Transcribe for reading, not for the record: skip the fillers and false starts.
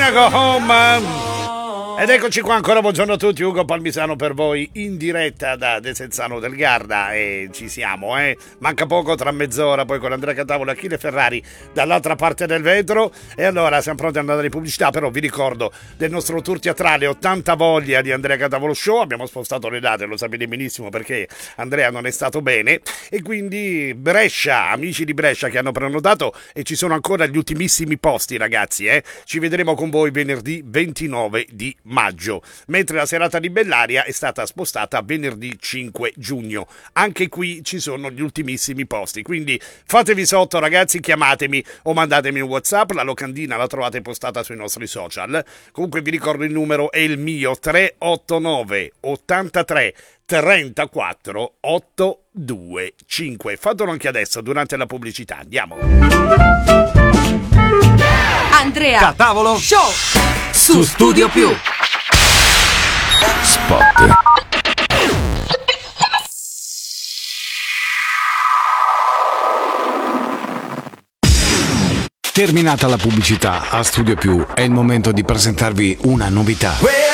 Wanna Go Home. Ed eccoci qua ancora, buongiorno a tutti, Ugo Palmisano per voi in diretta da Desenzano del Garda e ci siamo, manca poco, tra mezz'ora poi con Andrea Catavolo e Achille Ferrari dall'altra parte del vetro. E allora siamo pronti ad andare in pubblicità, però vi ricordo del nostro tour teatrale 80 voglia di Andrea Catavolo Show. Abbiamo spostato le date, lo sapete benissimo, perché Andrea non è stato bene, e quindi Brescia, amici di Brescia che hanno prenotato, e ci sono ancora gli ultimissimi posti, ragazzi, ci vedremo con voi venerdì 29 di maggio, mentre la serata di Bellaria è stata spostata a venerdì 5 giugno. Anche qui ci sono gli ultimissimi posti, quindi fatevi sotto, ragazzi, chiamatemi o mandatemi un WhatsApp. La locandina la trovate postata sui nostri social. Comunque vi ricordo il numero è il mio 389 83 34 825. Fatelo anche adesso durante la pubblicità. Andiamo. Andrea Catavolo Show su Studio Più. Spot. Terminata la pubblicità, a Studio Più è il momento di presentarvi una novità.